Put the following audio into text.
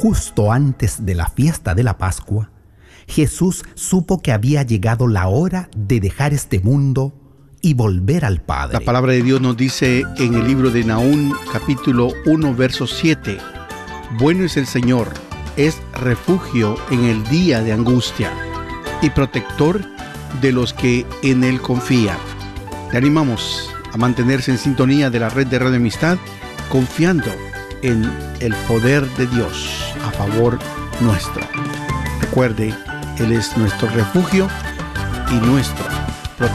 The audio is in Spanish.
justo antes de la fiesta de la Pascua, Jesús supo que había llegado la hora de dejar este mundo y volver al Padre. La palabra de Dios nos dice en el libro de Nahum, capítulo 1, verso 7: bueno es el Señor, es refugio en el día de angustia y protector de los que en Él confían. Le animamos a mantenerse en sintonía de la red de Radio Amistad, confiando en el poder de Dios a favor nuestro. Recuerde, Él es nuestro refugio y nuestro